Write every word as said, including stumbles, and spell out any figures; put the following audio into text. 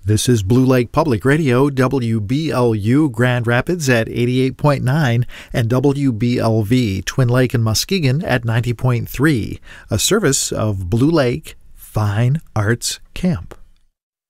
This is Blue Lake Public Radio, W B L U Grand Rapids at eighty-eight point nine and W B L V Twin Lake and Muskegon at ninety point three, a service of Blue Lake Fine Arts Camp.